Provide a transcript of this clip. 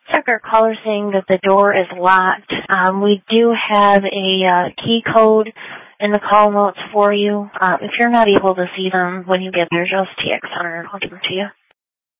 Check our caller saying that the door is locked. We do have a key code in the call notes for you. If you're not able to see them when you get there, just text her. I'll give them to you.